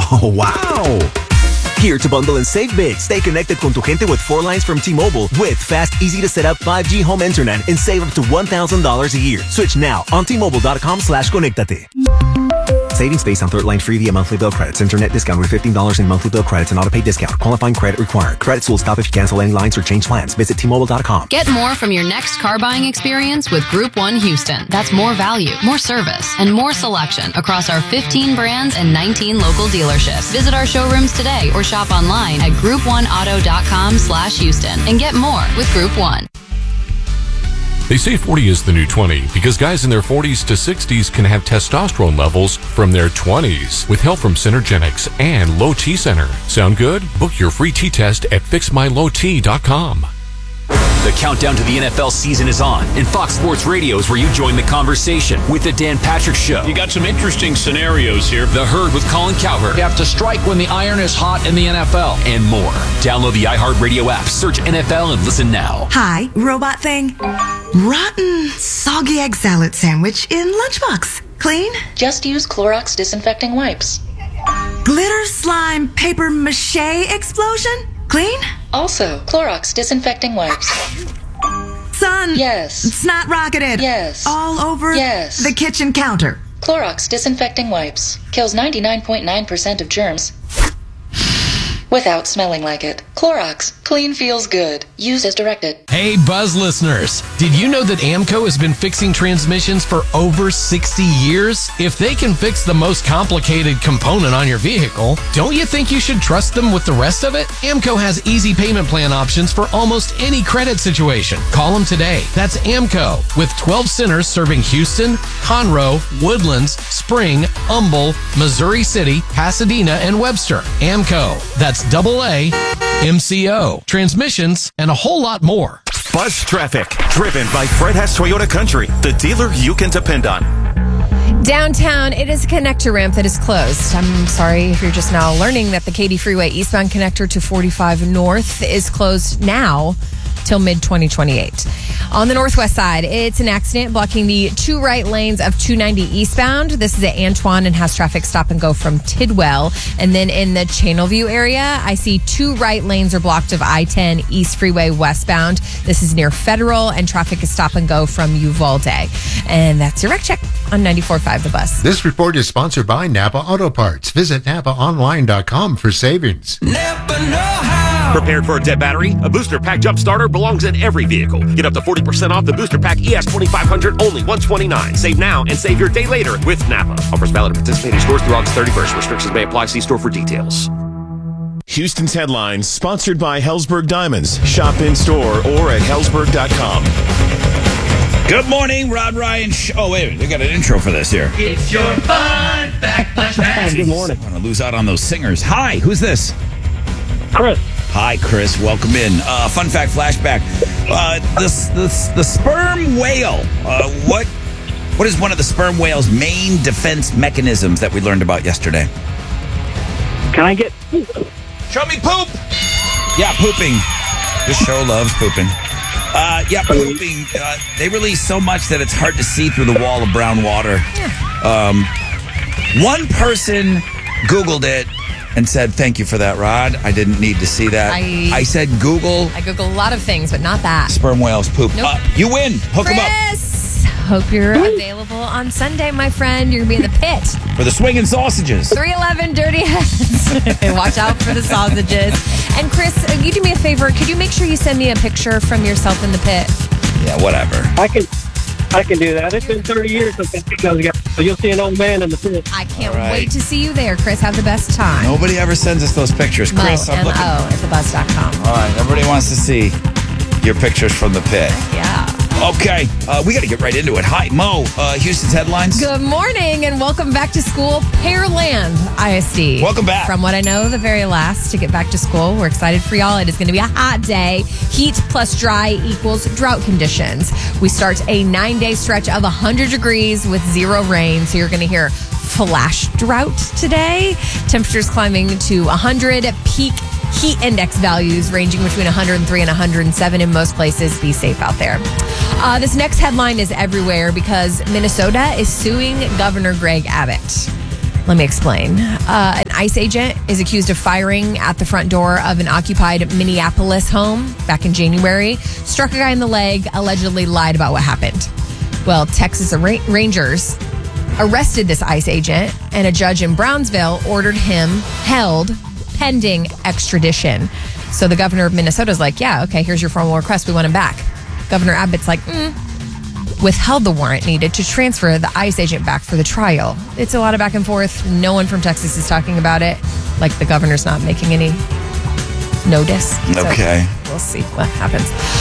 Oh, wow! Here to bundle and save big. Stay connected con tu gente with 4 lines from T-Mobile with fast, easy-to-set-up 5G home internet and save up to $1,000 a year. Switch now on T-Mobile.com/conectate. Savings based on third line free via monthly bill credits. Internet discount with $15 in monthly bill credits and auto-pay discount. Qualifying credit required. Credits will stop if you cancel any lines or change plans. Visit T-Mobile.com. Get more from your next car buying experience with Group 1 Houston. That's more value, more service, and more selection across our 15 brands and 19 local dealerships. Visit our showrooms today or shop online at group1auto.com/Houston and get more with Group 1. They say 40 is the new 20 because guys in their 40s to 60s can have testosterone levels from their 20s with help from Synergenics and Low T Center. Sound good? Book your free T test at fixmylowt.com. The countdown to the NFL season is on, and Fox Sports Radio is where you join the conversation with the Dan Patrick Show. You got some interesting scenarios here. The Herd with Colin Cowherd. You have to strike when the iron is hot in the NFL. And more. Download the iHeartRadio app, search NFL, and listen now. Hi, robot thing. Rotten, soggy egg salad sandwich in lunchbox. Clean? Just use Clorox disinfecting wipes. Glitter slime paper mache explosion? Clean? Also, Clorox disinfecting wipes. Son. Yes. Snot rocketed. Yes. All over yes. the kitchen counter. Clorox disinfecting wipes. Kills 99.9% of germs without smelling like it. Clorox. Clean feels good. Use as directed. Hey, Buzz listeners. Did you know that AMCO has been fixing transmissions for over 60 years? If they can fix the most complicated component on your vehicle, don't you think you should trust them with the rest of it? AMCO has easy payment plan options for almost any credit situation. Call them today. That's AMCO with 12 centers serving Houston, Conroe, Woodlands, Spring, Humble, Missouri City, Pasadena, and Webster. AMCO. That's AAMCO. Transmissions and a whole lot more. Buzz Traffic, driven by Fred Hess Toyota Country, the dealer you can depend on. Downtown, it is a connector ramp that is closed. I'm sorry if you're just now learning that the Katy Freeway eastbound connector to 45 North is closed now till mid-2028. On the northwest side, it's an accident blocking the 2 right lanes of 290 eastbound. This is at Antoine and has traffic stop and go from Tidwell. And then in the Channelview area, I see 2 right lanes are blocked of I-10 East Freeway westbound. This is near Federal, and traffic is stop and go from Uvalde. And that's your wreck check on 94.5 The Bus. This report is sponsored by Napa Auto Parts. Visit NapaOnline.com for savings. Never know how. Prepared for a dead battery? A Booster Pack Jump Starter belongs in every vehicle. Get up to 40% off the Booster Pack ES 2500, only $129. Save now and save your day later with Napa. Offers valid at participating stores through August 31st. Restrictions may apply. See store for details. Houston's headlines, sponsored by Hellsberg Diamonds. Shop in store or at hellsberg.com. Good morning, Rod Ryan. Oh, wait, we got an intro for this here. It's your fun fact flashback. Good morning. I want to lose out on those singers. Hi, who's this? Chris. Hi, Chris. Welcome in. Fun fact flashback. The sperm whale. What is one of the sperm whale's main defense mechanisms that we learned about yesterday? Can I get poop? Show me poop. Yeah, pooping. This show loves pooping. Pooping. They release so much that it's hard to see through the wall of brown water. One person Googled it and said, "Thank you for that, Rod. I didn't need to see that." I said Google. I Google a lot of things, but not that. Sperm whales poop. Nope. You win. Hook them up. Chris, hope you're available on Sunday, my friend. You're going to be in the pit. For the swinging sausages. 311 Dirty Heads. Watch out for the sausages. And Chris, you do me a favor. Could you make sure you send me a picture from yourself in the pit? Yeah, whatever. I can do that. It's been 30 years since those guys, so you'll see an old man in the pit. I can't wait to see you there, Chris. Have the best time. Nobody ever sends us those pictures. Chris, I'm looking. at thebuzz.com. All right, everybody wants to see your pictures from the pit. Yeah. Okay, we got to get right into it. Hi, Mo, Houston's headlines. Good morning and welcome back to school, Pearland ISD. Welcome back. From what I know, the very last to get back to school. We're excited for y'all. It is going to be a hot day. Heat plus dry equals drought conditions. We start a 9-day stretch of 100 degrees with 0 rain. So you're going to hear flash drought today. Temperatures climbing to 100. Peak heat index values ranging between 103 and 107 in most places. Be safe out there. This next headline is everywhere because Minnesota is suing Governor Greg Abbott. Let me explain. An ICE agent is accused of firing at the front door of an occupied Minneapolis home back in January, struck a guy in the leg, allegedly lied about what happened. Well, Texas Rangers arrested this ICE agent, and a judge in Brownsville ordered him held pending extradition. So the governor of Minnesota's like, yeah, okay, here's your formal request. We want him back. Governor Abbott's like, withheld the warrant needed to transfer the ICE agent back for the trial. It's a lot of back and forth. No one from Texas is talking about it. Like, the governor's not making any notice. Okay. So we'll see what happens.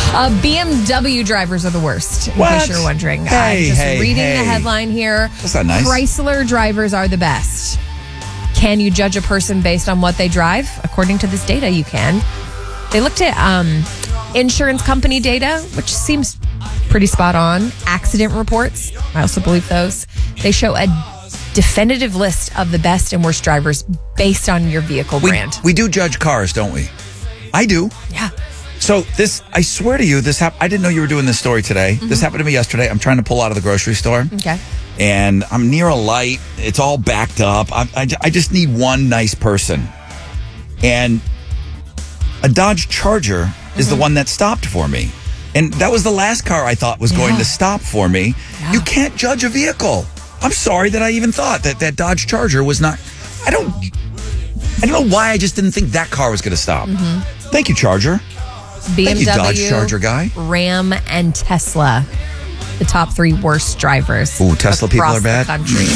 BMW drivers are the worst, in What? case you're wondering. Hey, I'm just hey, reading hey. the headline here. That's not nice. Chrysler drivers are the best. Can you judge a person based on what they drive? According to this data, you can. They looked at insurance company data, which seems pretty spot on. Accident reports, I also believe those. They show a definitive list of the best and worst drivers based on your vehicle brand. We do judge cars, don't we? I do. Yeah. So this, I swear to you, this happened. I didn't know you were doing this story today. This happened to me yesterday. I'm trying to pull out of the grocery store. Okay. And I'm near a light. It's all backed up. I just need one nice person. And a Dodge Charger is the one that stopped for me. And that was the last car I thought was going to stop for me. Yeah. You can't judge a vehicle. I'm sorry that I even thought that Dodge Charger was not. I don't know why I just didn't think that car was going to stop. Thank you, Charger. BMW, Thank you, Dodge Charger guy. Ram, and Tesla, the top 3 worst drivers. Ooh, Tesla people are bad. The country.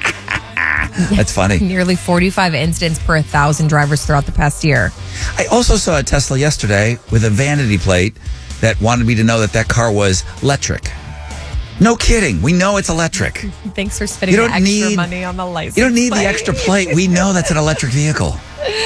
That's funny. Nearly 45 incidents per 1,000 drivers throughout the past year. I also saw a Tesla yesterday with a vanity plate that wanted me to know that car was electric. No kidding. We know it's electric. Thanks for spending the extra money on the license. You don't need plate. the extra plate. We know that's an electric vehicle.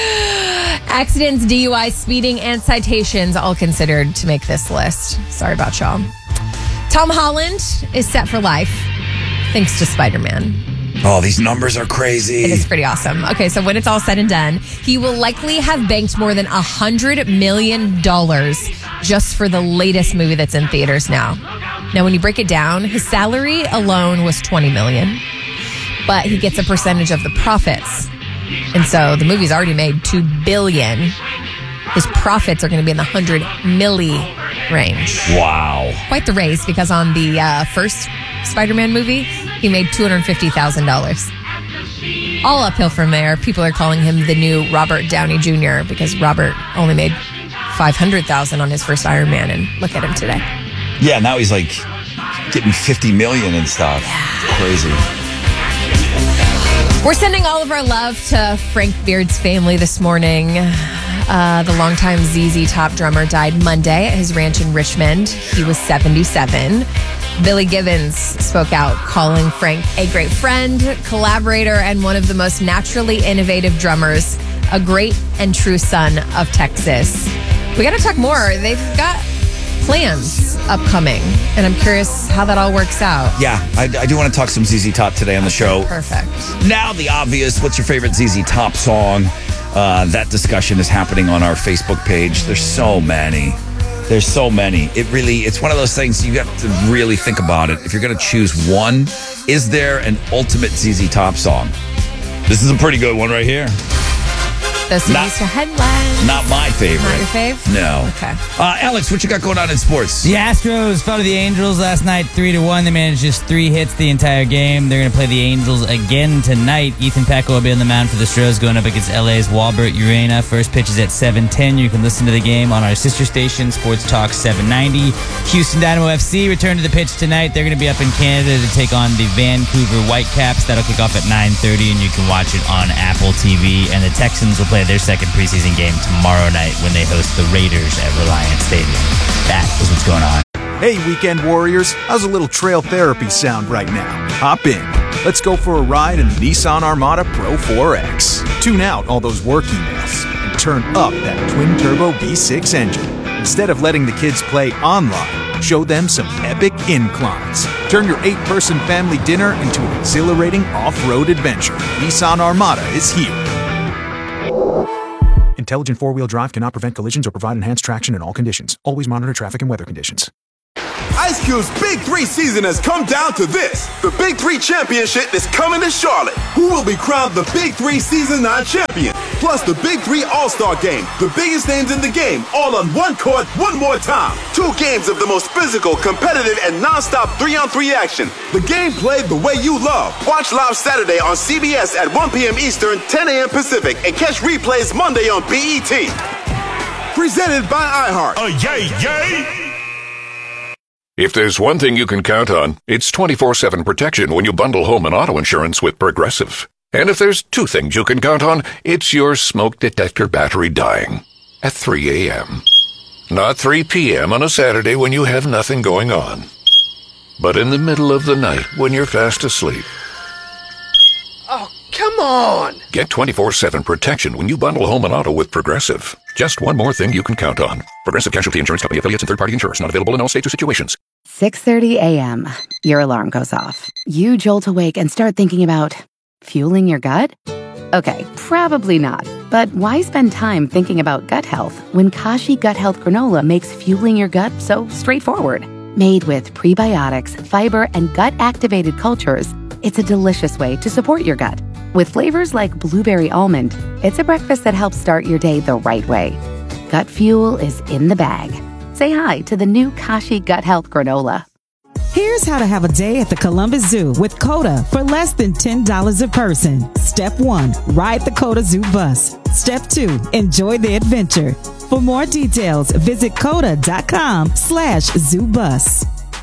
Accidents, DUI, speeding, and citations all considered to make this list. Sorry about y'all. Tom Holland is set for life thanks to Spider-Man. Oh, these numbers are crazy. It is pretty awesome. Okay, so when it's all said and done, he will likely have banked more than $100 million just for the latest movie that's in theaters now. Now, when you break it down, his salary alone was $20 million, but he gets a percentage of the profits. And so the movie's already made $2 billion. His profits are going to be in the 100 milli range. Wow. Quite the raise, because on the first Spider-Man movie, he made $250,000. All uphill from there. People are calling him the new Robert Downey Jr. because Robert only made $500,000 on his first Iron Man, and look at him today. Yeah, now he's like getting $50 million and stuff. Yeah. Crazy. We're sending all of our love to Frank Beard's family this morning. The longtime ZZ Top drummer died Monday at his ranch in Richmond. He was 77. Billy Gibbons spoke out, calling Frank a great friend, collaborator, and one of the most naturally innovative drummers, a great and true son of Texas. We got to talk more. They've got plans upcoming, and I'm curious how that all works out. Yeah, I do want to talk some ZZ Top today on the show. Perfect. Now the obvious, what's your favorite ZZ Top song? That discussion is happening on our Facebook page. There's so many. There's so many. It's one of those things you have to really think about it. If you're going to choose one, is there an ultimate ZZ Top song? This is a pretty good one right here. Those CDs to headlines. Not my favorite. Not your fave? No. Okay. Alex, what you got going on in sports? The Astros fell to the Angels last night 3-1. They managed just 3 hits the entire game. They're going to play the Angels again tonight. Ethan Packo will be on the mound for the Astros going up against LA's Walbert Urena. First pitch is at 7:10. You can listen to the game on our sister station, Sports Talk 790. Houston Dynamo FC return to the pitch tonight. They're going to be up in Canada to take on the Vancouver Whitecaps. That'll kick off at 9:30, and you can watch it on Apple TV. And the Texans will play their second preseason game tomorrow night when they host the Raiders at Reliance Stadium. That is what's going on. Hey, weekend warriors, how's a little trail therapy sound right now? Hop in. Let's go for a ride in the Nissan Armada Pro 4X. Tune out all those work emails and turn up that twin-turbo V6 engine. Instead of letting the kids play online, show them some epic inclines. Turn your 8-person family dinner into an exhilarating off-road adventure. Nissan Armada is here. Intelligent four-wheel drive cannot prevent collisions or provide enhanced traction in all conditions. Always monitor traffic and weather conditions. Ice Cube's Big 3 season has come down to this. The Big 3 Championship is coming to Charlotte. Who will be crowned the Big 3 Season 9 champion? Plus the Big 3 All-Star Game. The biggest names in the game, all on one court, one more time. 2 games of the most physical, competitive, and non-stop 3-on-3 action. The game played the way you love. Watch live Saturday on CBS at 1 p.m. Eastern, 10 a.m. Pacific, and catch replays Monday on BET. Presented by iHeart. Yay! If there's one thing you can count on, it's 24/7 protection when you bundle home and auto insurance with Progressive. And if there's 2 things you can count on, it's your smoke detector battery dying at 3 a.m. Not 3 p.m. on a Saturday when you have nothing going on, but in the middle of the night when you're fast asleep. Oh, come on! Get 24/7 protection when you bundle home and auto with Progressive. Just one more thing you can count on. Progressive Casualty Insurance Company, affiliates, and third-party insurers. Not available in all states or situations. 6:30 a.m. Your alarm goes off. You jolt awake and start thinking about fueling your gut? Okay, probably not. But why spend time thinking about gut health when Kashi Gut Health Granola makes fueling your gut so straightforward? Made with prebiotics, fiber, and gut-activated cultures, it's a delicious way to support your gut. With flavors like blueberry almond, it's a breakfast that helps start your day the right way. Gut fuel is in the bag. Say hi to the new Kashi Gut Health Granola. Here's how to have a day at the Columbus Zoo with COTA for less than $10 a person. Step 1, ride the COTA Zoo bus. Step 2, enjoy the adventure. For more details, visit COTA.com/zoobus.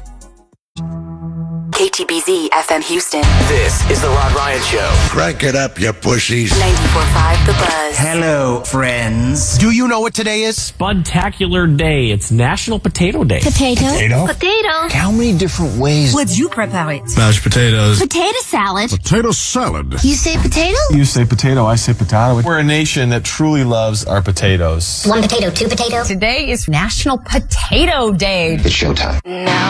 KTBZ FM Houston. This is the Rod Ryan Show. Crank it up, you pussies. 94.5 The Buzz. Hello, friends. Do you know what today is? Spudtacular Day. It's National Potato Day. Potato. How many different ways? Would you prepare it? Mashed potatoes. Potato salad. Potato salad. You say potato? You say potato, I say potato. We're a nation that truly loves our potatoes. 1 potato, 2 potatoes. Today is National Potato Day. It's showtime. Now